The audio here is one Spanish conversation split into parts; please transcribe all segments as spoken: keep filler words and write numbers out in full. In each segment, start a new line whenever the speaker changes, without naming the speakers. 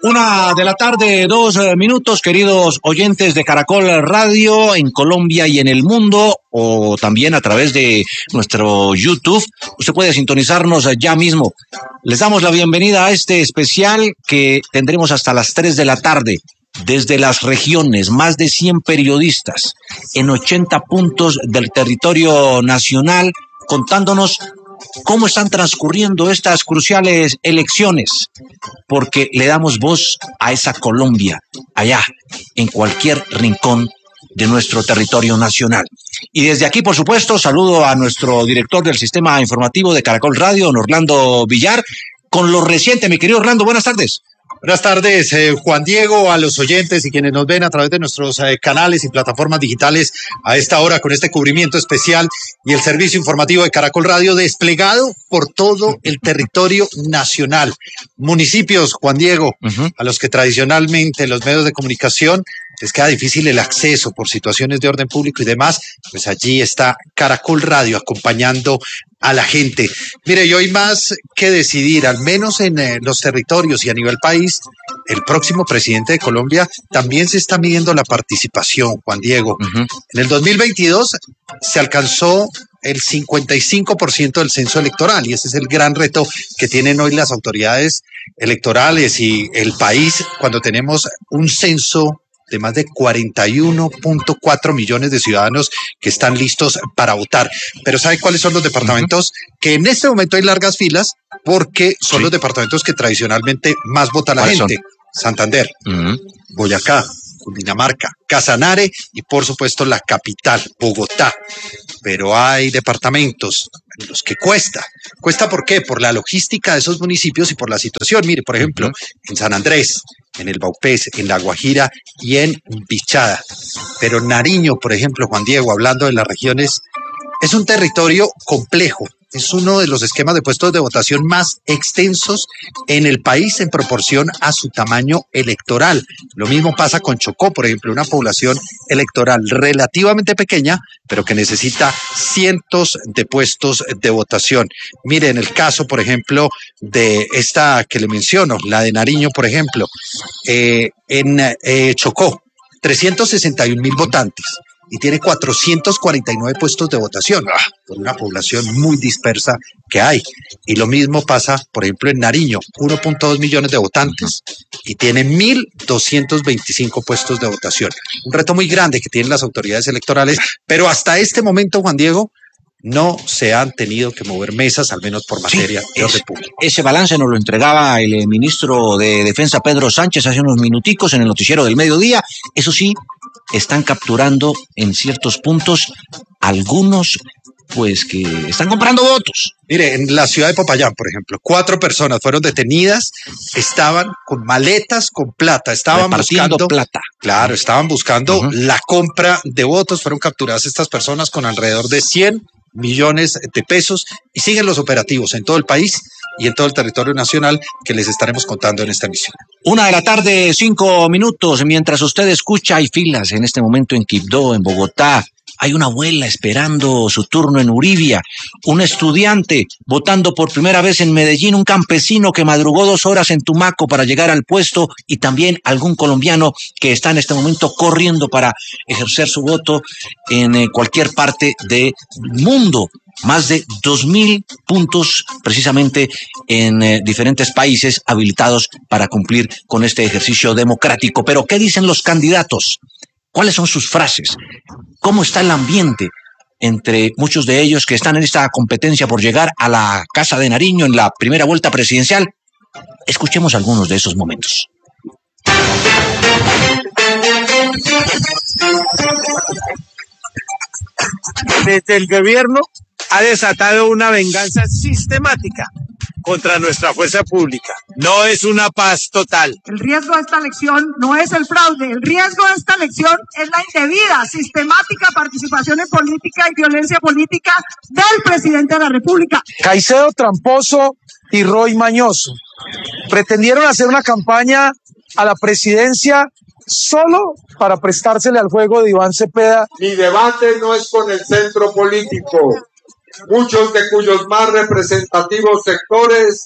Una de la tarde, dos eh, minutos, queridos oyentes de Caracol Radio en Colombia y en el mundo, o también a través de nuestro YouTube. Usted puede sintonizarnos ya mismo. Les damos la bienvenida a este especial que tendremos hasta las tres de la tarde. Desde las regiones, más de cien periodistas en ochenta puntos del territorio nacional, contándonos cómo están transcurriendo estas cruciales elecciones, porque le damos voz a esa Colombia, allá, en cualquier rincón de nuestro territorio nacional. Y desde aquí, por supuesto, saludo a nuestro director del Sistema Informativo de Caracol Radio, don Orlando Villar, con lo reciente. Mi querido Orlando, buenas tardes.
Buenas tardes, eh, Juan Diego, a los oyentes y quienes nos ven a través de nuestros eh, canales y plataformas digitales a esta hora con este cubrimiento especial y el servicio informativo de Caracol Radio desplegado por todo el territorio nacional. Municipios, Juan Diego, uh-huh. a los que tradicionalmente los medios de comunicación les queda difícil el acceso por situaciones de orden público y demás, pues allí está Caracol Radio acompañando a la gente. Mire, y hoy más que decidir, al menos en eh, los territorios y a nivel país, el próximo presidente de Colombia también se está midiendo la participación, Juan Diego. Uh-huh. En el dos mil veintidós se alcanzó el cincuenta y cinco por ciento del censo electoral y ese es el gran reto que tienen hoy las autoridades electorales y el país cuando tenemos un censo de más de cuarenta y uno punto cuatro millones de ciudadanos que están listos para votar. Pero ¿sabe cuáles son los departamentos? Uh-huh. Que en este momento hay largas filas porque son sí. los departamentos que tradicionalmente más vota la gente. Son? Santander, uh-huh. Boyacá, Cundinamarca, Casanare y por supuesto la capital, Bogotá. Pero hay departamentos en los que cuesta. ¿Cuesta por qué? Por la logística de esos municipios y por la situación. Mire, por ejemplo, uh-huh. en San Andrés, en el Baupés, en La Guajira y en Bichada. Pero Nariño, por ejemplo, Juan Diego, hablando de las regiones, es un territorio complejo. Es uno de los esquemas de puestos de votación más extensos en el país en proporción a su tamaño electoral. Lo mismo pasa con Chocó, por ejemplo, una población electoral relativamente pequeña, pero que necesita cientos de puestos de votación. Mire, en el caso, por ejemplo, de esta que le menciono, la de Nariño, por ejemplo, eh, en eh, Chocó, trescientos sesenta y un mil votantes. Y tiene cuatrocientos cuarenta y nueve puestos de votación, por una población muy dispersa que hay. Y lo mismo pasa, por ejemplo, en Nariño, uno punto dos millones de votantes y tiene mil doscientos veinticinco puestos de votación. Un reto muy grande que tienen las autoridades electorales, pero hasta este momento, Juan Diego, no se han tenido que mover mesas, al menos por materia sí, de orden público.
Ese balance nos lo entregaba el eh, ministro de Defensa, Pedro Sánchez, hace unos minuticos en el noticiero del mediodía. Eso sí, están capturando en ciertos puntos algunos pues que están comprando votos.
Mire, en la ciudad de Popayán, por ejemplo, cuatro personas fueron detenidas, estaban con maletas con plata, estaban
Repartiendo
buscando
plata.
Claro, estaban buscando uh-huh. la compra de votos, fueron capturadas estas personas con alrededor de cien millones de pesos y siguen los operativos en todo el país y en todo el territorio nacional que les estaremos contando en esta emisión.
Una de la tarde, cinco minutos. Mientras usted escucha, hay filas en este momento en Quibdó, en Bogotá. Hay una abuela esperando su turno en Uribia, un estudiante votando por primera vez en Medellín, un campesino que madrugó dos horas en Tumaco para llegar al puesto y también algún colombiano que está en este momento corriendo para ejercer su voto en eh, cualquier parte del mundo. Más de dos mil puntos precisamente en eh, diferentes países habilitados para cumplir con este ejercicio democrático. Pero ¿qué dicen los candidatos? ¿Cuáles son sus frases? ¿Cómo está el ambiente entre muchos de ellos que están en esta competencia por llegar a la Casa de Nariño en la primera vuelta presidencial? Escuchemos algunos de esos momentos.
Desde el gobierno ha desatado una venganza sistemática contra nuestra fuerza pública. No es una paz total.
El riesgo de esta elección no es el fraude, el riesgo de esta elección es la indebida, sistemática participación en política y violencia política del presidente de la República.
Caicedo tramposo y Roy mañoso pretendieron hacer una campaña a la presidencia solo para prestársele al juego de Iván Cepeda.
Mi debate no es con el centro político, muchos de cuyos más representativos sectores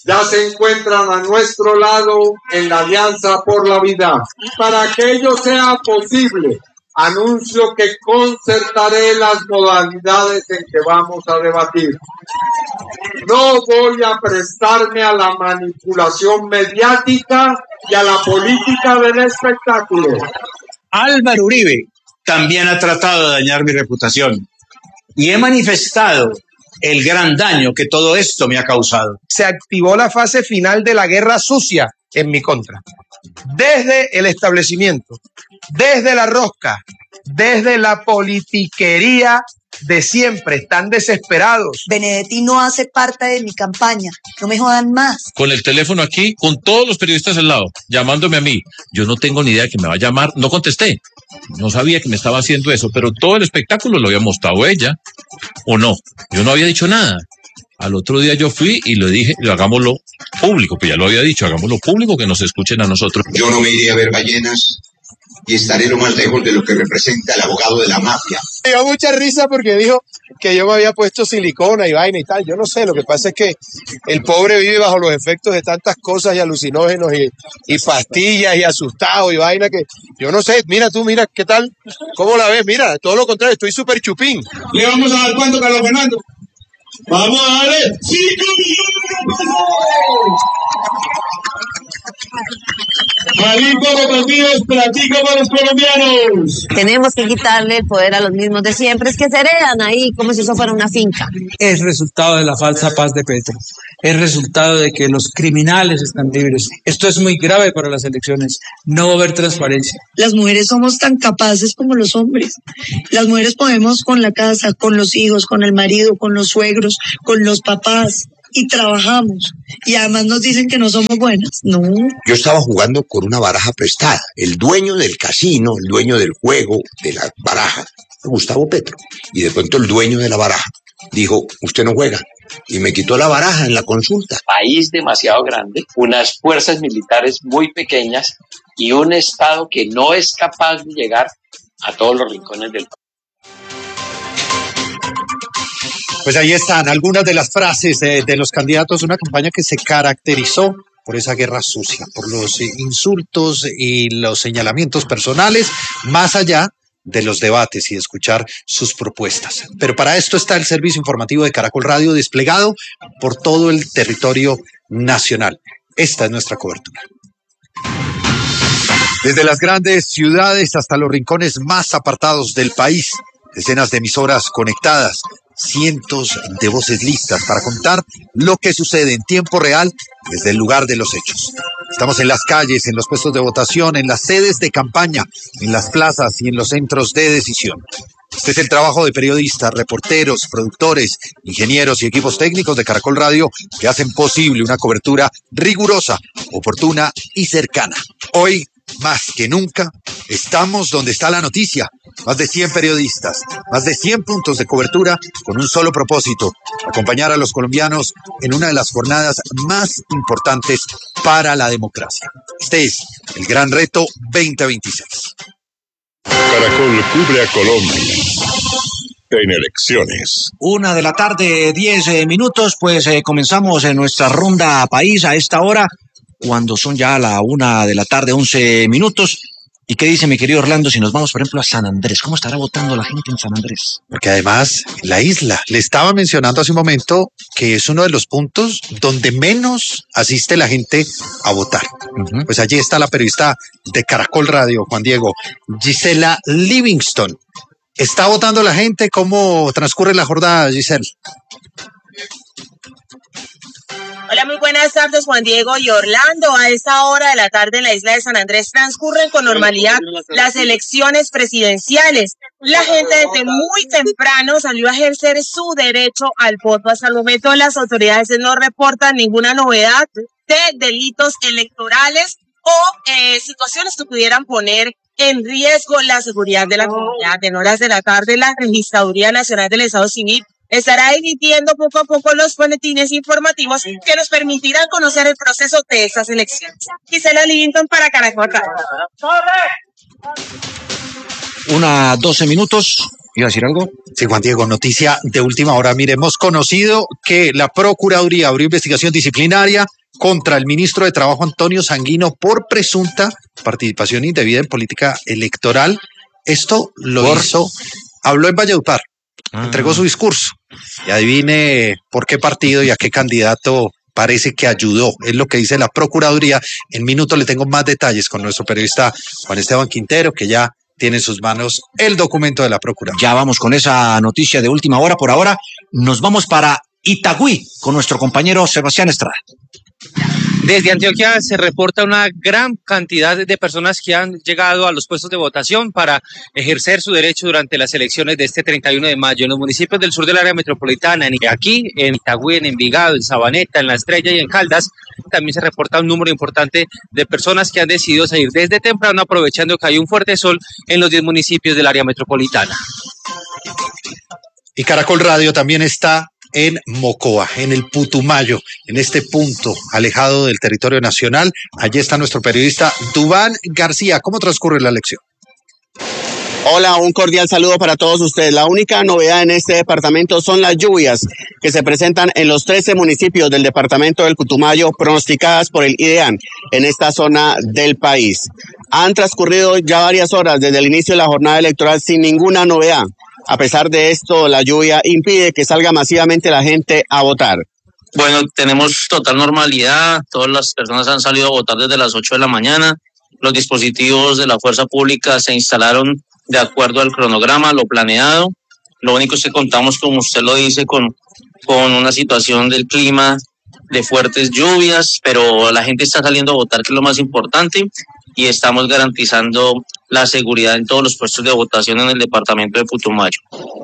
ya se encuentran a nuestro lado en la Alianza por la Vida. Para que ello sea posible, anuncio que concertaré las modalidades en que vamos a debatir. No voy a prestarme a la manipulación mediática y a la política del espectáculo.
Álvaro Uribe también ha tratado de dañar mi reputación y he manifestado el gran daño que todo esto me ha causado.
Se activó la fase final de la guerra sucia en mi contra. Desde el establecimiento, desde la rosca, desde la politiquería de siempre, están desesperados.
Benedetti no hace parte de mi campaña, no me jodan más.
Con el teléfono aquí, con todos los periodistas al lado, llamándome a mí. Yo no tengo ni idea de que me va a llamar, no contesté. No sabía que me estaba haciendo eso, pero todo el espectáculo lo había mostrado ella, ¿o no? Yo no había dicho nada. Al otro día yo fui y le dije, hagámoslo público, pues ya lo había dicho, hagámoslo público, que nos escuchen a nosotros.
Yo no me iré a ver ballenas y estaré lo más lejos de lo que representa el abogado de la mafia.
Me dio mucha risa porque dijo que yo me había puesto silicona y vaina y tal. Yo no sé, lo que pasa es que el pobre vive bajo los efectos de tantas cosas y alucinógenos y, y pastillas y asustado y vaina que yo no sé. Mira tú, mira, ¿qué tal? ¿Cómo la ves? Mira, todo lo contrario, estoy súper chupín.
¿Le vamos a dar cuánto, Carlos Fernando? Vamos a darle cinco millones de pesos. Malín por los partidos, platica para los colombianos.
Tenemos que quitarle el poder a los mismos de siempre, es que se heredan ahí como si eso fuera una finca.
Es resultado de la falsa paz de Petro, es resultado de que los criminales están libres. Esto es muy grave para las elecciones, no va a haber transparencia.
Las mujeres somos tan capaces como los hombres. Las mujeres podemos con la casa, con los hijos, con el marido, con los suegros, con los papás. Y trabajamos. Y además nos dicen que no somos buenas. No.
Yo estaba jugando con una baraja prestada. El dueño del casino, el dueño del juego, de la baraja, Gustavo Petro. Y de pronto el dueño de la baraja dijo, usted no juega. Y me quitó la baraja en la consulta.
País demasiado grande, unas fuerzas militares muy pequeñas y un Estado que no es capaz de llegar a todos los rincones del país.
Pues ahí están algunas de las frases de, de los candidatos, una campaña que se caracterizó por esa guerra sucia, por los insultos y los señalamientos personales, más allá de los debates y de escuchar sus propuestas. Pero para esto está el servicio informativo de Caracol Radio desplegado por todo el territorio nacional. Esta es nuestra cobertura. Desde las grandes ciudades hasta los rincones más apartados del país, decenas de emisoras conectadas, cientos de voces listas para contar lo que sucede en tiempo real desde el lugar de los hechos. Estamos en las calles, en los puestos de votación, en las sedes de campaña, en las plazas y en los centros de decisión. Este es el trabajo de periodistas, reporteros, productores, ingenieros y equipos técnicos de Caracol Radio que hacen posible una cobertura rigurosa, oportuna y cercana. Hoy, más que nunca, estamos donde está la noticia. Más de cien periodistas, más de cien puntos de cobertura con un solo propósito: acompañar a los colombianos en una de las jornadas más importantes para la democracia. Este es el Gran Reto veinte veintiséis.
Caracol cubre a Colombia en elecciones.
Una de la tarde, diez eh, minutos, pues eh, comenzamos en nuestra ronda país a esta hora, cuando son ya la una de la tarde, once minutos. ¿Y qué dice mi querido Orlando si nos vamos, por ejemplo, a San Andrés? ¿Cómo estará votando la gente en San Andrés?
Porque además, la isla, le estaba mencionando hace un momento que es uno de los puntos donde menos asiste la gente a votar. Uh-huh. Pues allí está la periodista de Caracol Radio, Juan Diego, Gisela Livingston. ¿Está votando la gente? ¿Cómo transcurre la jornada, Giselle?
Hola, muy buenas tardes, Juan Diego y Orlando. A esta hora de la tarde en la isla de San Andrés transcurren con normalidad las elecciones presidenciales. La gente desde muy temprano salió a ejercer su derecho al voto. Hasta el momento las autoridades no reportan ninguna novedad de delitos electorales o eh, situaciones que pudieran poner en riesgo la seguridad de la comunidad. En horas de la tarde, la Registraduría Nacional del Estado Civil estará emitiendo poco a poco los boletines informativos que nos permitirán conocer el proceso de estas elecciones. Gisela Livingston para Caracol.
Una doce minutos. ¿Iba a decir algo?
Sí, Juan Diego, noticia de última hora. Mire, hemos conocido que la Procuraduría abrió investigación disciplinaria contra el ministro de Trabajo Antonio Sanguino por presunta participación indebida en política electoral. Esto lo por... hizo, habló en Valledupar, ah. entregó su discurso. Y adivine por qué partido y a qué candidato parece que ayudó. Es lo que dice la Procuraduría. En minutos le tengo más detalles con nuestro periodista Juan Esteban Quintero, que ya tiene en sus manos el documento de la Procuraduría.
Ya vamos con esa noticia de última hora. Por ahora nos vamos para Itagüí con nuestro compañero Sebastián Estrada.
Desde Antioquia se reporta una gran cantidad de personas que han llegado a los puestos de votación para ejercer su derecho durante las elecciones de este treinta y uno de mayo en los municipios del sur del área metropolitana, aquí en Itagüí, en Envigado, en Sabaneta, en La Estrella y en Caldas. También se reporta un número importante de personas que han decidido salir desde temprano, aprovechando que hay un fuerte sol en los diez municipios del área metropolitana.
Y Caracol Radio también está en Mocoa, en el Putumayo, en este punto alejado del territorio nacional. Allí está nuestro periodista Duván García. ¿Cómo transcurre la elección?
Hola, un cordial saludo para todos ustedes. La única novedad en este departamento son las lluvias que se presentan en los trece municipios del departamento del Putumayo, pronosticadas por el IDEAN en esta zona del país. Han transcurrido ya varias horas desde el inicio de la jornada electoral sin ninguna novedad. A pesar de esto, la lluvia impide que salga masivamente la gente a votar.
Bueno, tenemos total normalidad. Todas las personas han salido a votar desde las ocho de la mañana. Los dispositivos de la fuerza pública se instalaron de acuerdo al cronograma, lo planeado. Lo único es que contamos, como usted lo dice, con, con una situación del clima de fuertes lluvias, pero la gente está saliendo a votar, que es lo más importante, y estamos garantizando la seguridad en todos los puestos de votación en el departamento de Putumayo.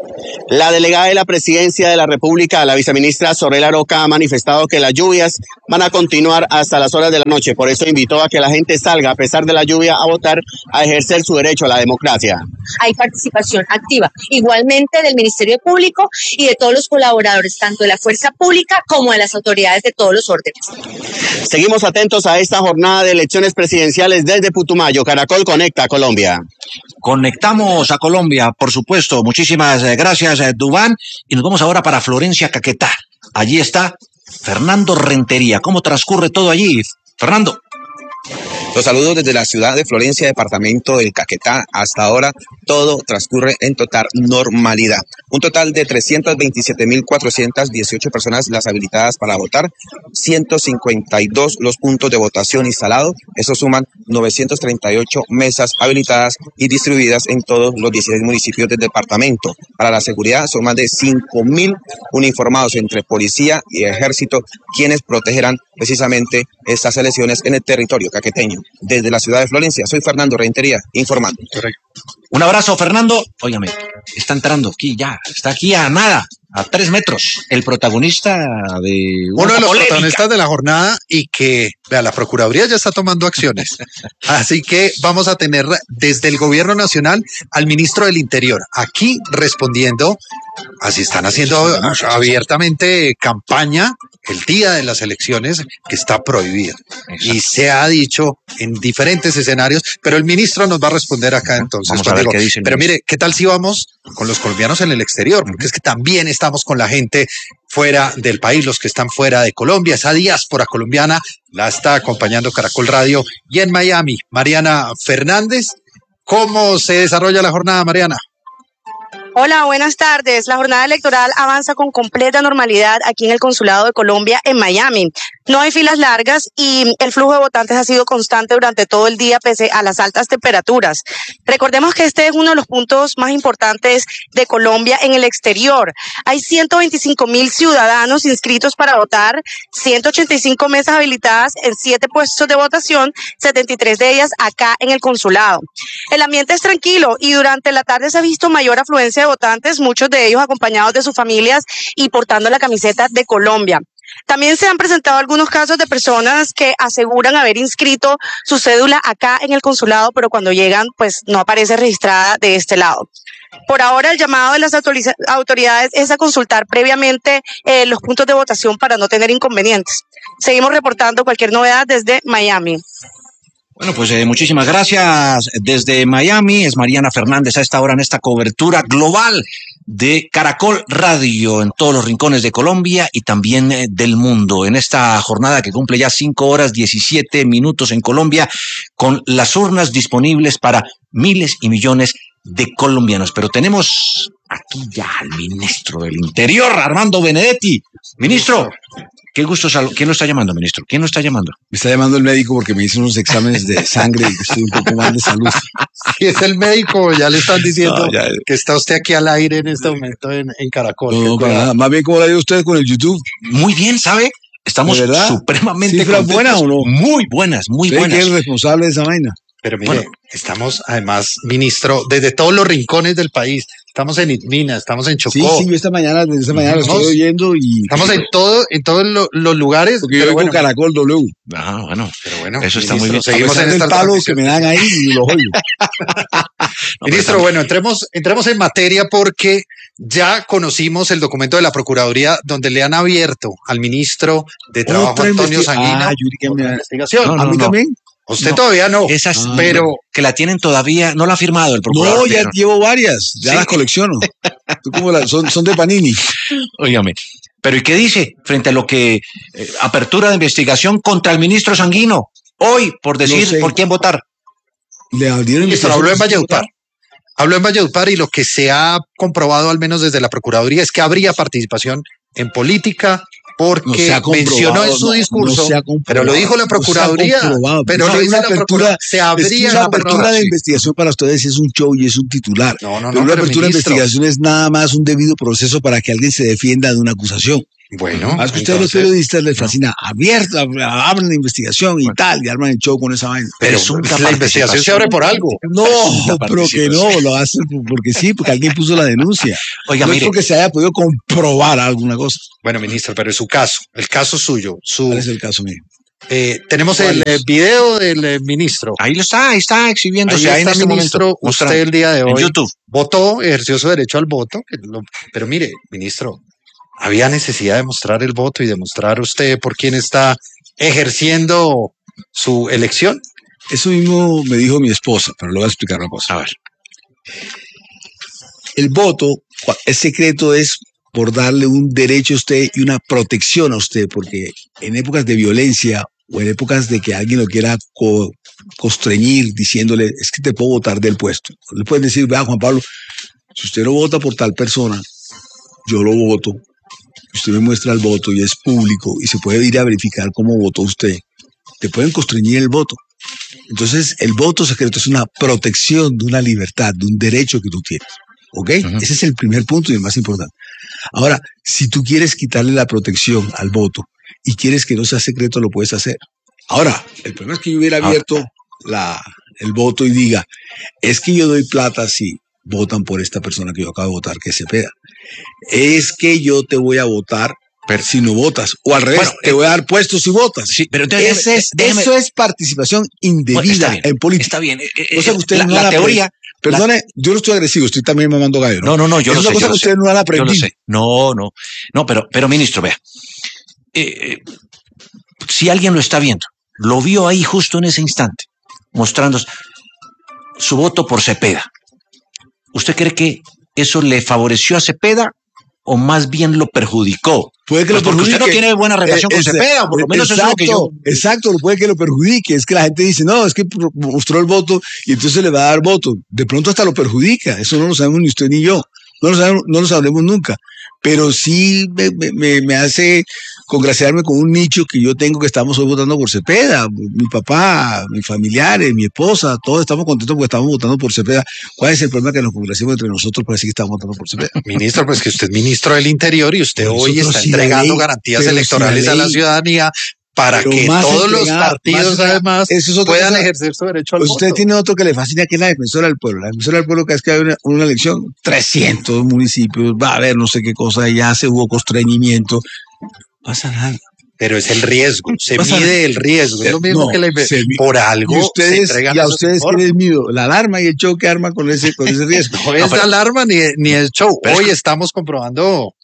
La delegada de la Presidencia de la República, la viceministra Sorella Roca, ha manifestado que las lluvias van a continuar hasta las horas de la noche. Por eso invitó a que la gente salga, a pesar de la lluvia, a votar, a ejercer su derecho a la democracia.
Hay participación activa, igualmente del Ministerio Público y de todos los colaboradores, tanto de la fuerza pública como de las autoridades de todos los órdenes.
Seguimos atentos a esta jornada de elecciones presidenciales desde Putumayo. Caracol conecta a Colombia.
Conectamos a Colombia, por supuesto. Muchísimas gracias, Duván. Y nos vamos ahora para Florencia, Caquetá. Allí está Fernando Rentería. ¿Cómo transcurre todo allí, Fernando?
Los saludos desde la ciudad de Florencia, departamento del Caquetá. Hasta ahora todo transcurre en total normalidad. Un total de trescientas veintisiete mil cuatrocientas dieciocho personas las habilitadas para votar, ciento cincuenta y dos los puntos de votación instalados. Eso suman novecientas treinta y ocho mesas habilitadas y distribuidas en todos los dieciséis municipios del departamento. Para la seguridad son más de cinco mil uniformados entre policía y ejército quienes protegerán precisamente estas elecciones en el territorio caqueteño. Desde la ciudad de Florencia, soy Fernando Rentería, informando.
Correcto. Un abrazo, Fernando. Óigame, está entrando aquí ya, está aquí a nada, a tres metros, el protagonista de
uno de los polémica. protagonistas de la jornada y que, vea, la Procuraduría ya está tomando acciones. Así que vamos a tener desde el gobierno nacional al ministro del Interior, aquí respondiendo, así están haciendo abiertamente campaña el día de las elecciones, que está prohibido. Exacto. Y se ha dicho en diferentes escenarios, pero el ministro nos va a responder acá entonces.
Vamos a ver qué dicen.
Pero mire, ¿qué tal si vamos con los colombianos en el exterior? Porque es que también estamos con la gente fuera del país, los que están fuera de Colombia. Esa diáspora colombiana la está acompañando Caracol Radio. Y en Miami, Mariana Fernández. ¿Cómo se desarrolla la jornada, Mariana?
Hola, buenas tardes. La jornada electoral avanza con completa normalidad aquí en el Consulado de Colombia en Miami. No hay filas largas y el flujo de votantes ha sido constante durante todo el día pese a las altas temperaturas. Recordemos que este es uno de los puntos más importantes de Colombia en el exterior. Hay ciento veinticinco mil ciudadanos inscritos para votar, ciento ochenta y cinco mesas habilitadas en siete puestos de votación, setenta y tres de ellas acá en el consulado. El ambiente es tranquilo y durante la tarde se ha visto mayor afluencia de votantes, muchos de ellos acompañados de sus familias y portando la camiseta de Colombia. También se han presentado algunos casos de personas que aseguran haber inscrito su cédula acá en el consulado, pero cuando llegan, pues no aparece registrada de este lado. Por ahora, el llamado de las autoridades es a consultar previamente eh, los puntos de votación para no tener inconvenientes. Seguimos reportando cualquier novedad desde Miami.
Bueno, pues eh, muchísimas gracias. Desde Miami es Mariana Fernández a esta hora en esta cobertura global de Caracol Radio en todos los rincones de Colombia y también eh, del mundo. En esta jornada que cumple ya cinco horas diecisiete minutos en Colombia, con las urnas disponibles para miles y millones de colombianos. Pero tenemos aquí ya al ministro del Interior, Armando Benedetti. Ministro, qué gusto. Sal- ¿Quién lo está llamando, ministro? ¿Quién lo está llamando?
Me está llamando el médico porque me hizo unos exámenes de sangre y estoy un poco mal de salud.
Si es el médico, ya le están diciendo
No, ya-
que está usted aquí al aire en este momento en, en Caracol.
No,
Qué
no, para
cuidado.
nada. Más bien, ¿cómo le ha ido a usted con el YouTube?
Muy bien, ¿sabe? Estamos
¿De verdad?
supremamente
¿Cifras
contentos.
buenas o no?
Muy buenas, muy
¿Usted
buenas.
que es el responsable de esa vaina?
Pero mire,
Bueno.
estamos además, ministro, desde todos los rincones del país. Estamos en Itmina, estamos en Chocó.
Sí, sí, yo esta mañana, desde esta mañana lo estoy
Estamos-
oyendo y...
Estamos en todo, en todos lo- los lugares.
Porque yo
pero
oigo
bueno,
Caracol W.
Ah, bueno,
pero bueno,
eso está
ministro,
muy bien.
Seguimos
a
en
pesar del
esta
palo
transmisión.
que me dan ahí y lo oigo.
Ministro, bueno, entremos, entremos en materia porque ya conocimos el documento de la Procuraduría donde le han abierto al ministro de Trabajo,
Otra
Antonio
investi-
Sanguino,
Ah, yo dije que me-
investigación.
No,
¿A
no,
mí
no.
también?
Usted
No.
todavía no,
Esas,
Ah.
pero
que la tienen todavía, no la ha firmado el procurador.
No, ya
pero-
llevo varias, ya
Sí.
las colecciono. Tú como las- son, son de Panini.
Óigame, pero ¿y qué dice frente a lo que eh, apertura de investigación contra el ministro Sanguino? Hoy, por decir
No sé.
por quién votar.
Le abrieron
ministro, habló en
investigación.
Valledupar. Habló en Valledupar y lo que se ha comprobado, al menos desde la Procuraduría, es que habría participación en política
No
porque
se ha comprobado,
mencionó en su
no,
discurso,
no se ha comprobado,
pero lo dijo la
no se ha
Procuraduría,
comprobado.
pero
Es
lo
que
dice
una
la
apertura-
Procuraduría, se
Es que
habría
una apertura de
sí.
investigación para ustedes es un show y es un titular.
No, no, no,
pero una
pero
apertura de
ministro.
investigación es nada más un debido proceso para que alguien se defienda de una acusación.
Bueno,
Más que ustedes los
entonces,
periodistas les fascina abierta, abren la investigación y tal, y arman el show con esa vaina.
pero
presunta
la investigación se abre por algo.
No,
Presunta
pero que no, lo hacen porque sí, porque alguien puso la denuncia.
Oiga,
no
mire.
es porque se haya podido comprobar alguna cosa.
Bueno, ministro, pero es su caso, el caso suyo, su,
¿Cuál es el caso mío?
eh, tenemos
¿Cuál
el
es?
eh, video del eh, ministro.
Ahí lo está, ahí está exhibiéndose.
Ahí
Ahí en
está,
este
ministro,
momento,
usted
mostrando.
el día de
En
hoy
YouTube.
votó, ejerció su derecho al voto, que lo- pero mire, ministro, había necesidad de mostrar el voto y demostrar usted por quién está ejerciendo su elección.
Eso mismo me dijo mi esposa, pero le voy a explicar una cosa.
A ver.
El voto, cua- es secreto, es por darle un derecho a usted y una protección a usted, porque en épocas de violencia o en épocas de que alguien lo quiera co- constreñir diciéndole, es que te puedo votar del puesto. Le pueden decir, vea Juan Pablo, si usted no vota por tal persona, yo lo voto. Usted me muestra el voto y es público y se puede ir a verificar cómo votó usted. Te pueden constreñir el voto. Entonces, el voto secreto es una protección de una libertad, de un derecho que tú tienes. ¿Ok? Ese es el primer punto y el más importante. Ahora, si tú quieres quitarle la protección al voto y quieres que no sea secreto, lo puedes hacer. Ahora, el problema es que yo hubiera abierto la, el voto y diga, es que yo doy plata si votan por esta persona que yo acabo de votar, que es Cepeda. Es que yo te voy a votar si no votas. O al revés,
Bueno,
te voy a dar puestos si votas.
Sí, pero entonces,
Ese es-
déjeme-
eso es participación
Bueno,
indebida
está bien,
en política.
Está bien. eh, eh,
Cosa que
eh,
ustedes
la,
no
la
han aprendido.
teoría.
Perdone, yo no estoy agresivo, estoy también mamando gallo.
No, no, no, yo
es
lo
una
sé.
cosa
yo
que
lo
ustedes
sé.
no han
Yo
aprendido.
lo sé. No, no. No, pero, pero ministro, vea. Eh, eh, si alguien lo está viendo, lo vio ahí justo en ese instante, mostrando su voto por Cepeda. ¿Usted cree que eso le favoreció a Cepeda o más bien lo perjudicó?
Puede que
Pues
lo
porque
perjudique.
usted no tiene buena relación
Eh,
con
ese-
Cepeda, o por lo menos eso es lo que yo...
Exacto, puede que lo perjudique. Es que la gente dice, no, es que pro- mostró el voto y entonces le va a dar voto. De pronto hasta lo perjudica. Eso no lo sabemos ni usted ni yo. No lo sabemos, no lo sabremos nunca. Pero sí me, me- me, me hace congraciarme con un nicho que yo tengo que estamos hoy votando por Cepeda. Mi papá, mis familiares, mi esposa, todos estamos contentos porque estamos votando por Cepeda. ¿Cuál es el problema que nos congraciamos entre nosotros para decir que estamos votando por Cepeda?
Ministro, pues que usted es ministro del Interior y usted hoy
Nosotros
está
sí la
entregando
ley,
garantías
pero sí
electorales
la
a la
ley.
ciudadanía para
Pero
que
más
todos los
entregada,
partidos
más entregada.
además
Eso es otra
puedan
cosa.
ejercer su derecho al
Pues
voto.
usted tiene otro que le fascina, que es la defensora del pueblo. La defensora del pueblo, cada vez que hay una, una elección, trescientos municipios, va a haber no sé qué cosa, ya se hubo constreñimiento. No pasa nada.
Pero es el riesgo, se
Pasa
mide
nada.
el riesgo, es lo mismo
No,
que la
se mi-
por algo
Y ustedes,
se entregan
y a
esos
ustedes
informes.
quieren miedo, la alarma y el show que arman con ese, con ese riesgo.
No es
pero-
alarma ni, ni el show.
Pero es
Hoy
que-
estamos comprobando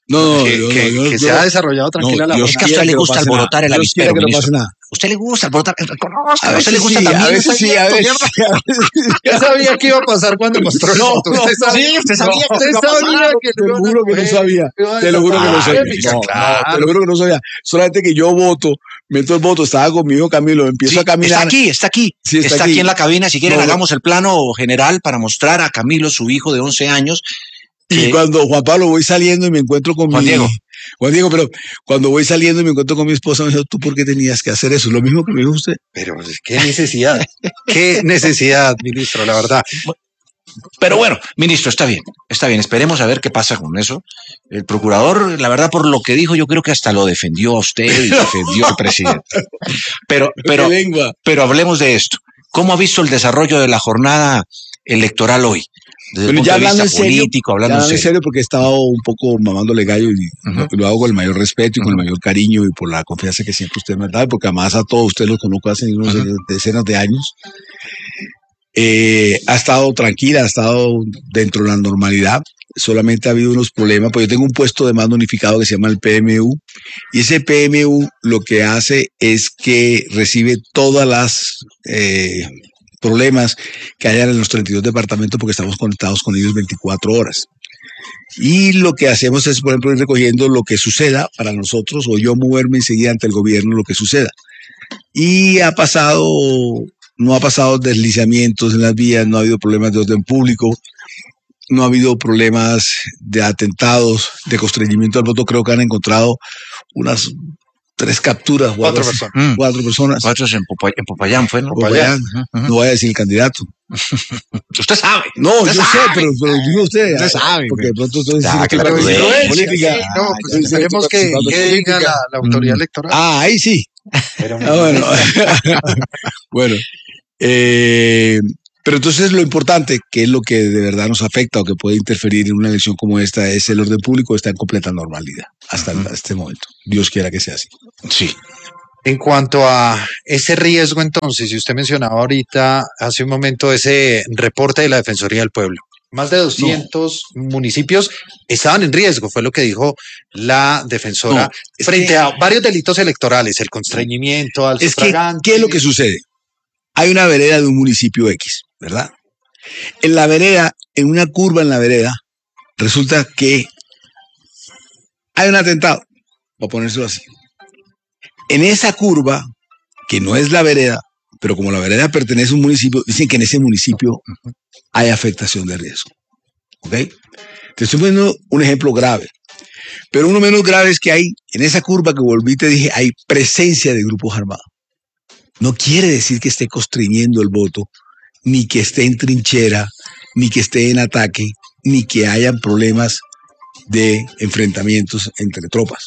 No, no,
que,
yo-
que-
yo-
que
yo-
se ha desarrollado tranquila
no,
la
Dios
Es que a
quiera
usted le
no
gusta
pase
alborotar
nada.
el
Dios quiera
avispero,
que no pase
ministro.
nada.
Usted le gusta alborotar, reconozca,
A
a usted le
veces
gusta
sí,
también.
a veces sí, a veces sí, a veces sí.
Usted sabía que iba a pasar cuando mostró el
No,
voto.
no,
Usted
no.
sabía,
Sí,
usted sabía,
no,
usted
no,
sabía
no,
que
te lo juro que no sabía. Te lo juro que no sabía. No, no, te lo juro que no sabía. Solamente que yo voto, meto el voto, estaba con mi hijo Camilo, empiezo
Sí,
a caminar.
está aquí, está aquí.
Sí,
está,
está
aquí.
aquí.
en la cabina. Si quieren,
No, no.
hagamos el plano general para mostrar a Camilo, su hijo de once años.
Y
que-
cuando Juan Pablo voy saliendo y me encuentro con
Juan
mi...
Diego.
Juan Diego, pero cuando voy saliendo y me encuentro con mi esposa, me dijo, ¿tú por qué tenías que hacer eso? Lo mismo que me dijo usted.
Pero qué necesidad, qué necesidad, ministro, la verdad.
Pero bueno, ministro, está bien, está bien. Esperemos a ver qué pasa con eso. El procurador, la verdad, por lo que dijo, yo creo que hasta lo defendió a usted y defendió al presidente. Pero, pero,
Qué lengua.
pero hablemos de esto. ¿Cómo ha visto el desarrollo de la jornada electoral hoy? Desde el
Bueno,
punto
ya
de
hablando en
vista
serio,
político,
ya
hablando
hablando
en
en
serio.
serio porque he estado un poco mamándole gallo y lo, lo hago con el mayor respeto y con el mayor cariño y por la confianza que siempre usted me da, porque además a todos ustedes los conozco hace unos decenas de años. Eh, ha estado tranquila, ha estado dentro de la normalidad. Solamente ha habido unos problemas, pues yo tengo un puesto de mando unificado que se llama el P M U y ese P M U lo que hace es que recibe todas las eh, problemas que hayan en los treinta y dos departamentos porque estamos conectados con ellos veinticuatro horas. Y lo que hacemos es, por ejemplo, ir recogiendo lo que suceda para nosotros o yo moverme enseguida ante el gobierno lo que suceda. Y ha pasado, no ha pasado deslizamientos en las vías, no ha habido problemas de orden público, no ha habido problemas de atentados, de constreñimiento al voto. Creo que han encontrado unas tres capturas. o
Cuatro
algo así.
personas.
Mm.
Cuatro personas.
Cuatro en, Popay- en Popayán fue, ¿no?
Popayán.
Ujú.
No voy a decir el candidato.
Usted sabe.
No,
Usted
yo sé,
sabe.
pero, pero digo usted.
Usted sabe,
Porque de pronto estoy
Ya,
diciendo
que
que
la
participando en
prudencia,
política.
Sí, no, pues
Estoy diciendo
esperemos que,
participando en
que diga
política.
la, la autoridad electoral.
Ah, ahí sí.
Pero,
Ah, bueno. bueno. Eh, pero entonces lo importante, que es lo que de verdad nos afecta o que puede interferir en una elección como esta, es el orden público está en completa normalidad hasta el- este momento. Dios quiera que sea así.
Sí.
En cuanto a ese riesgo, entonces, si usted mencionaba ahorita, hace un momento, ese reporte de la Defensoría del Pueblo, más de doscientos municipios estaban en riesgo, fue lo que dijo la defensora,
No, es
frente
que-
a varios delitos electorales, el constreñimiento al
Es que,
sufragante.
¿qué es lo que sucede? Hay una vereda de un municipio X, ¿verdad? En la vereda, en una curva en la vereda, resulta que hay un atentado, para ponérselo así. En esa curva, que no es la vereda, pero como la vereda pertenece a un municipio, dicen que en ese municipio hay afectación de riesgo. ¿Ok? Te estoy poniendo un ejemplo grave. Pero uno menos grave es que hay, en esa curva que volví y te dije, hay presencia de grupos armados. No quiere decir que esté constriñendo el voto, ni que esté en trinchera, ni que esté en ataque, ni que hayan problemas de enfrentamientos entre tropas.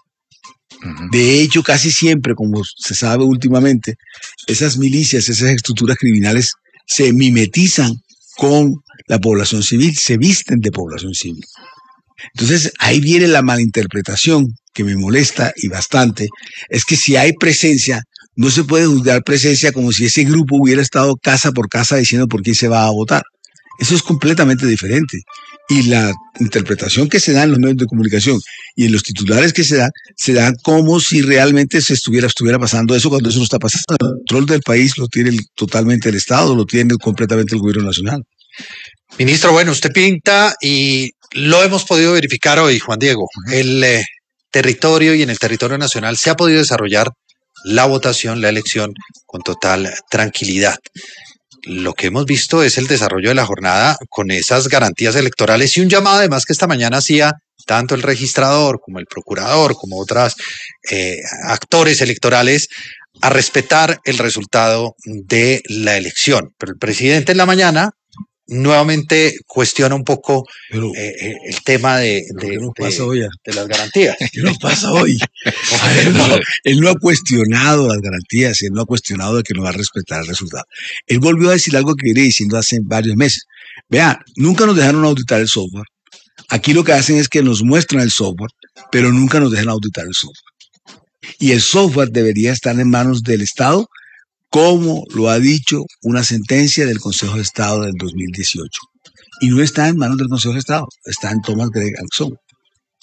De hecho, casi siempre, como se sabe últimamente, esas milicias, esas estructuras criminales se mimetizan con la población civil, se visten de población civil. Entonces, ahí viene la malinterpretación que me molesta y bastante, es que si hay presencia, no se puede juzgar presencia como si ese grupo hubiera estado casa por casa diciendo por quién se va a votar. Eso es completamente diferente. Y la interpretación que se da en los medios de comunicación y en los titulares que se dan, se dan como si realmente se estuviera, estuviera pasando eso cuando eso no está pasando. El control del país lo tiene el- totalmente el Estado, lo tiene completamente el gobierno nacional.
Ministro, bueno, usted pinta y lo hemos podido verificar hoy, Juan Diego. El eh, territorio y en el territorio nacional se ha podido desarrollar la votación, la elección con total tranquilidad. Lo que hemos visto es el desarrollo de la jornada con esas garantías electorales y un llamado además que esta mañana hacía tanto el registrador como el procurador, como otros eh, actores electorales a respetar el resultado de la elección. Pero el presidente en la mañana nuevamente cuestiona un poco eh, eh, el tema de, de,
¿Qué nos
de-
pasa hoy?
de las garantías.
¿Qué nos pasa hoy? A ver, no, él no ha cuestionado las garantías, él no ha cuestionado de que no va a respetar el resultado. Él volvió a decir algo que viene diciendo hace varios meses. Vean, nunca nos dejaron auditar el software. Aquí lo que hacen es que nos muestran el software, pero nunca nos dejan auditar el software. Y el software debería estar en manos del Estado, como lo ha dicho una sentencia del Consejo de Estado del dos mil dieciocho. Y no está en manos del Consejo de Estado, está en Thomas Gregg Axon.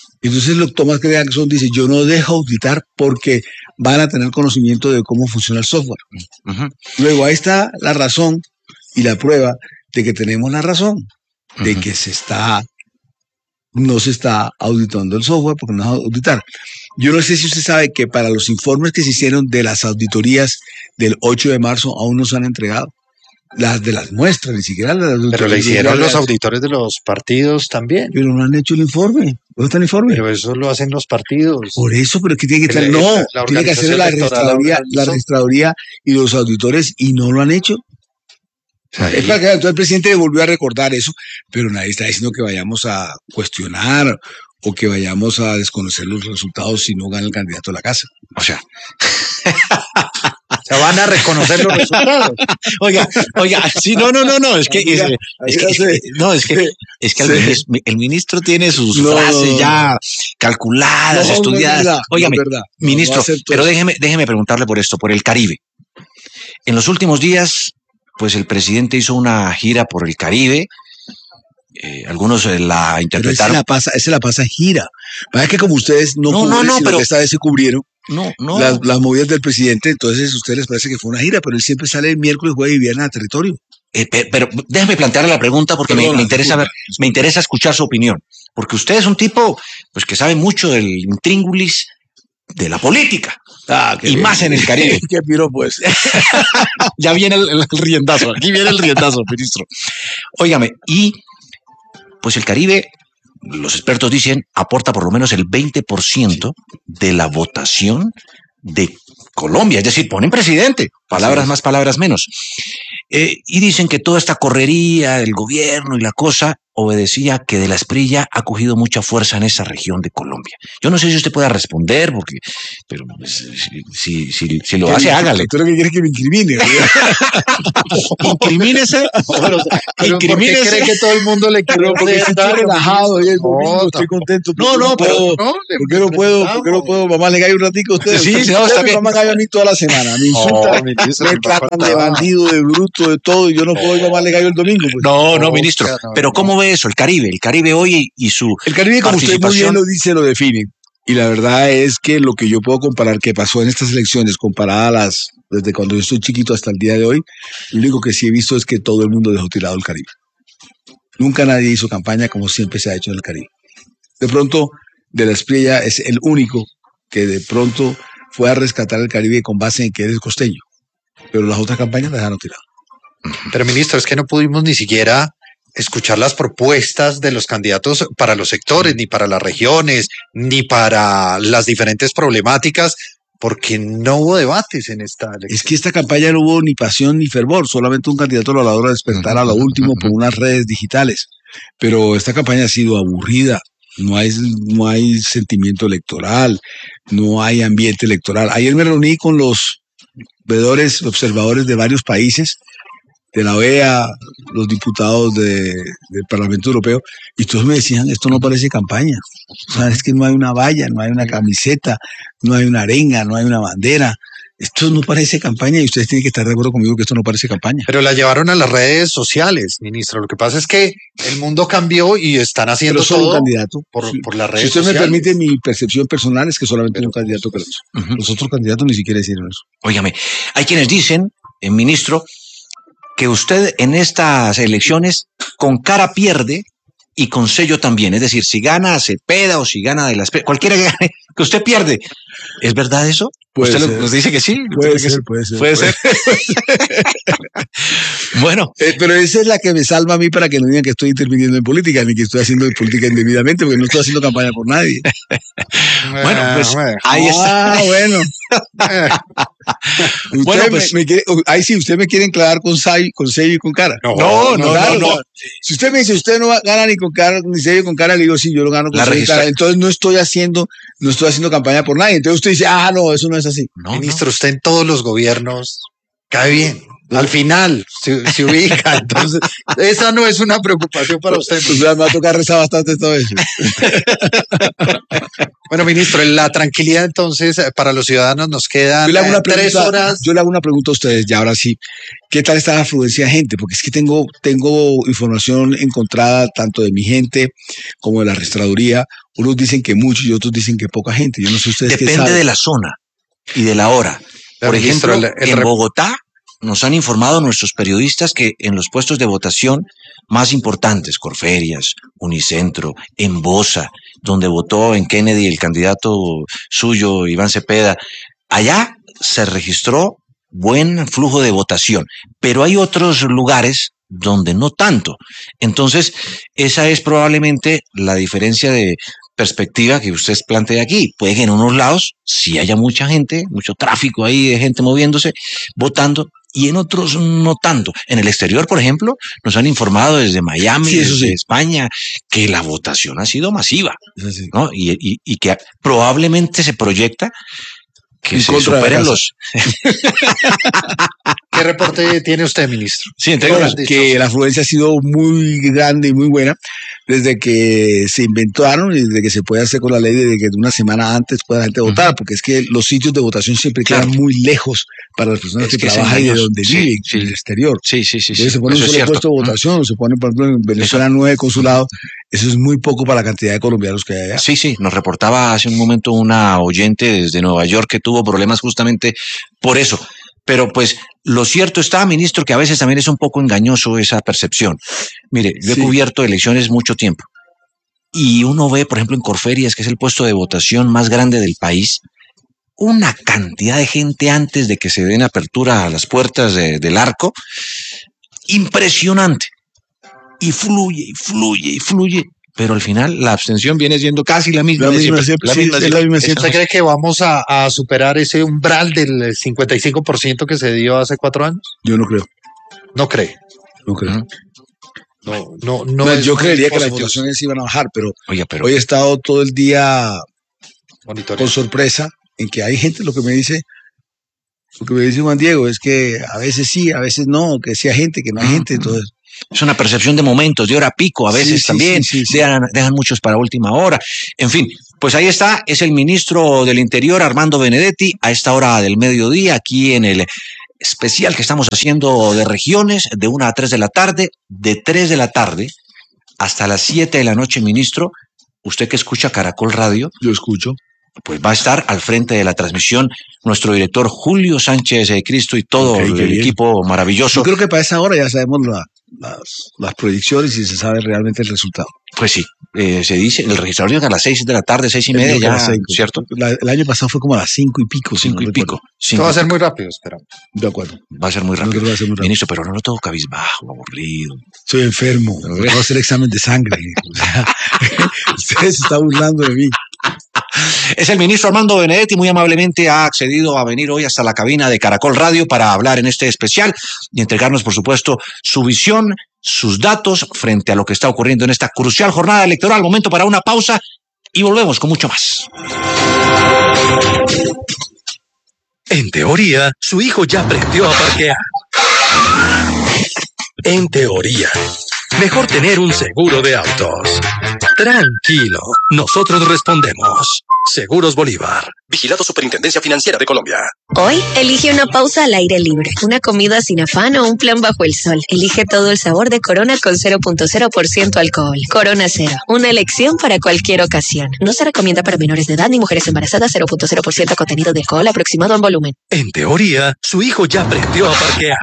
Entonces lo Thomas G. Jackson dice, yo no dejo auditar porque van a tener conocimiento de cómo funciona el software.
Uh-huh.
Luego ahí está la razón y la prueba de que tenemos la razón, de uh-huh. que se está, no se está auditando el software porque no es auditar. Yo no sé si usted sabe que para los informes que se hicieron de las auditorías del ocho de marzo aún no se han entregado. Las de las muestras, ni siquiera las de
Pero le hicieron los auditores de los partidos también.
Pero no han hecho el informe. ¿Dónde está el informe?
Pero eso lo hacen los partidos.
Por eso, pero que tiene que estar. No, la, la tiene que hacer la registraduría, la registraduría y los auditores y no lo han hecho. O sea, es para que entonces el presidente volvió a recordar eso, pero nadie está diciendo que vayamos a cuestionar o que vayamos a desconocer los resultados si no gana el candidato a la casa.
O sea,
se van a reconocer los resultados.
Oiga, oiga, sí, no, no, no, no, es que, es, es que, es que no, es que, es que el, ministro, el ministro tiene sus no, frases ya calculadas, no, estudiadas. No es verdad, Óigame, no es verdad. Ministro, no pero déjeme, déjeme preguntarle por esto, por el Caribe. En los últimos días, pues el presidente hizo una gira por el Caribe. Eh, algunos eh, la interpretaron.
Pero ese la pasa, ese la pasa gira. Para que como ustedes no,
no,
cubren,
no, no
sino
pero
que esta vez se cubrieron
no, no.
Las, las movidas del presidente, entonces a ustedes les parece que fue una gira, pero él siempre sale el miércoles, jueves y viernes a territorio.
Eh, pero, pero déjame plantearle la pregunta porque Perdona, me, me interesa ver, me interesa escuchar su opinión, porque usted es un tipo pues que sabe mucho del intríngulis de la política.
Ah,
y bien. Más en el Caribe.
¿Qué piro, pues?
Ya viene el, el riendazo, aquí viene el riendazo, ministro. Óigame, y pues el Caribe, los expertos dicen, aporta por lo menos el veinte por ciento de la votación de Colombia, es decir, ponen presidente, palabras más, palabras menos. Eh, y dicen que toda esta correría del gobierno y la cosa obedecía que De la Espriella ha cogido mucha fuerza en esa región de Colombia. Yo no sé si usted pueda responder, porque, pero pues, si, si, si lo hace, hágale.
¿Tú lo que quieres que me incrimine?
Incrimínese.
Pero, pero Incrimínese. ¿Por qué cree que todo el mundo le quiere
porque estoy relajado y el domingo
no,
estoy contento?
No, no, pero
puedo, no, ¿por qué no puedo? ¿Por qué no puedo? Mamá le cae un ratico a ustedes.
Sí,
sí,
no, está bien.
Mamá cae a mí toda la semana. Me insultan, oh, ministro, me tratan de bandido, de bruto, de todo, y yo no puedo ir mamá le cae el domingo. Pues.
No, no, ministro. No, pero ¿cómo ve eso? El Caribe, el Caribe hoy y su
El Caribe, como usted muy bien lo dice, lo define. Y la verdad es que lo que yo puedo comparar que pasó en estas elecciones, comparada a las, desde cuando yo estoy chiquito hasta el día de hoy, lo único que sí he visto es que todo el mundo dejó tirado el Caribe. Nunca nadie hizo campaña como siempre se ha hecho en el Caribe. De pronto, De la Espriella es el único que de pronto fue a rescatar el Caribe con base en que eres costeño. Pero las otras campañas las dejaron tirado.
Pero, ministro, es que no pudimos ni siquiera escuchar las propuestas de los candidatos para los sectores, ni para las regiones, ni para las diferentes problemáticas, porque no hubo debates en esta elección.
Es que esta campaña no hubo ni pasión ni fervor, solamente un candidato lo logró despertar a lo último por unas redes digitales. Pero esta campaña ha sido aburrida, no hay, no hay sentimiento electoral, no hay ambiente electoral. Ayer me reuní con los veedores, observadores de varios países, de la O E A, los diputados de, del Parlamento Europeo, y todos me decían, esto no parece campaña. O sea, es que no hay una valla, no hay una camiseta, no hay una arenga, no hay una bandera. Esto no parece campaña y ustedes tienen que estar de acuerdo conmigo que esto no parece campaña.
Pero la llevaron a las redes sociales, ministro. Lo que pasa es que el mundo cambió y están haciendo
Pero solo
todo
un candidato.
Por,
Sí.
por las redes
Si usted
sociales.
me permite, mi percepción personal es que solamente Pero, un candidato que lo hizo. Uh-huh. Los otros candidatos ni siquiera hicieron eso.
Óigame, hay quienes dicen, eh, ministro, que usted en estas elecciones con cara pierde y con sello también. Es decir, si gana Cepeda o si gana De la Espriella, cualquiera que gane, que usted pierde. ¿Es verdad eso?
Puede
¿Usted
ser.
nos dice que sí?
Puede
¿Usted
ser,
que
puede ser.
Puede ser. Bueno.
Eh, pero esa es la que me salva a mí para que no digan que estoy interviniendo en política, ni que estoy haciendo política indebidamente, porque no estoy haciendo campaña por nadie.
Bueno, pues
bueno.
ahí está.
Ah, bueno. Usted
Bueno,
me,
pues,
me quiere, ahí sí, usted me quiere enclavar con, sai, con sello y con cara.
No, no, no,
claro,
no, no.
Si usted me dice, usted no gana ni con cara, ni sello y con cara, le digo, sí, yo lo gano con
La
sello y
registra-
cara. Entonces no estoy haciendo, no estoy haciendo campaña por nadie. Entonces usted dice, ah, no, eso no es así.
No,
Ministro, usted en todos los gobiernos cae bien. Al final se, se ubica, entonces esa no es una preocupación para usted.
Pues me va a tocar rezar bastante todo eso.
Bueno, ministro, la tranquilidad entonces para los ciudadanos nos quedan
yo le hago una
eh, tres
pregunta,
horas.
Yo le hago una pregunta a ustedes, ya ahora sí. ¿Qué tal está la afluencia de gente? Porque es que tengo, tengo información encontrada tanto de mi gente como de la registraduría. Unos dicen que mucho y otros dicen que poca gente. Yo no sé ustedes qué saben.
Depende de la zona y de la hora. Por
Pero,
ejemplo,
ministro, el- el
en
rep-
Bogotá nos han informado nuestros periodistas que en los puestos de votación más importantes, Corferias, Unicentro, en Bosa, donde votó en Kennedy el candidato suyo, Iván Cepeda, allá se registró buen flujo de votación, pero hay otros lugares donde no tanto. Entonces, esa es probablemente la diferencia de perspectiva que usted plantea aquí. Puede que en unos lados sí haya mucha gente, mucho tráfico ahí de gente moviéndose, votando, y en otros no tanto. En el exterior, por ejemplo, nos han informado desde Miami,
Sí, eso
desde
sí.
España, que la votación ha sido masiva,
Eso sí.
¿no? Y, y- y que probablemente se proyecta que
En
se
contra de la
superen
casa.
los...
¿Qué reporte tiene usted, ministro?
Sí,
Tengo que la afluencia ha sido muy grande y muy buena desde que se inventaron y desde que se puede hacer con la ley, desde que una semana antes pueda la gente votar, porque es que los sitios de votación siempre
Claro.
quedan muy lejos para las personas
Es
que,
que es
trabajan y de
engañoso.
donde
Sí,
viven,
sí.
en el exterior.
Sí, sí, sí. sí.
Entonces se pone un
Eso es
solo
cierto.
puesto de votación, o se pone, por ejemplo, en Venezuela nueve consulados. Eso es muy poco para la cantidad de colombianos que hay allá.
Sí, sí, nos reportaba hace un momento una oyente desde Nueva York que tuvo problemas justamente por eso. Pero pues lo cierto está, ministro, que a veces también es un poco engañoso esa percepción. Mire, yo he
Sí.
cubierto elecciones mucho tiempo y uno ve, por ejemplo, en Corferias, que es el puesto de votación más grande del país, una cantidad de gente antes de que se den apertura a las puertas de- del arco, impresionante. Y fluye, y fluye, y fluye. Pero al final la abstención viene siendo casi la misma.
La
de
misma
siempre.
siempre,
La
sí,
misma
es
siempre.
la misma siempre.
¿Usted cree que vamos a, a superar ese umbral del cincuenta y cinco por ciento que se dio hace cuatro años?
Yo no creo,
No cree.
no creo.
Ujú.
No, no, no.
No,
es
yo
muy
creería que las
positivo.
votaciones iban a bajar, pero
Oye, pero
hoy he estado todo el día
Monitoreando.
con sorpresa en que hay gente, lo que me dice, lo que me dice Juan Diego es que a veces sí, a veces no, que sí hay gente, que no hay gente, entonces
es una percepción de momentos, de hora pico, a
Sí,
veces
sí,
también,
sí, sí, sí.
Dejan, dejan muchos para última hora. En fin, pues ahí está, es el ministro del Interior, Armando Benedetti, a esta hora del mediodía, aquí en el especial que estamos haciendo de regiones, de una a tres de la tarde, de tres de la tarde hasta las siete de la noche, ministro. Usted que escucha Caracol Radio,
yo escucho.
pues va a estar al frente de la transmisión nuestro director Julio Sánchez de Cristo y todo
Ok, qué
el
bien.
equipo maravilloso.
Yo creo que para esa hora ya sabemos la- las, las proyecciones y se sabe realmente el resultado.
Pues sí, eh, se dice, el registrador llega a las seis de la tarde, seis y media,
Creo que a
ya,
las cinco.
¿cierto?
La- el año pasado fue como a las cinco y pico. si
Cinco
no
y
recuerdo.
pico. cinco
Esto va a
y
ser
pico.
muy rápido, esperamos.
De acuerdo.
Va a ser muy
Yo creo
rápido.
que va a ser muy rápido.
Ministro, pero no lo tengo cabizbajo, aburrido.
Estoy enfermo. Voy a hacer examen de sangre. O sea, usted se está burlando de mí.
Es el ministro Armando Benedetti, muy amablemente ha accedido a venir hoy hasta la cabina de Caracol Radio para hablar en este especial y entregarnos, por supuesto, su visión, sus datos frente a lo que está ocurriendo en esta crucial jornada electoral. Momento para una pausa y volvemos con mucho más.
En teoría, su hijo ya aprendió a parquear. En teoría, mejor tener un seguro de autos. Tranquilo, nosotros respondemos. Seguros Bolívar. Vigilado Superintendencia Financiera de Colombia.
Hoy, elige una pausa al aire libre, una comida sin afán o un plan bajo el sol. Elige todo el sabor de Corona con cero punto cero por ciento alcohol. Corona Cero, una elección para cualquier ocasión. No se recomienda para menores de edad ni mujeres embarazadas. Cero punto cero por ciento contenido de alcohol aproximado en volumen.
En teoría, su hijo ya aprendió a parquear.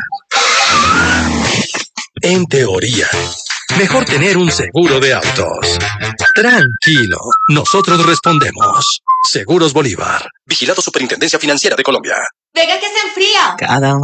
En teoría, mejor tener un seguro de autos. Tranquilo, nosotros respondemos. Seguros Bolívar. Vigilado Superintendencia Financiera de Colombia.
Venga que se enfría.
Cada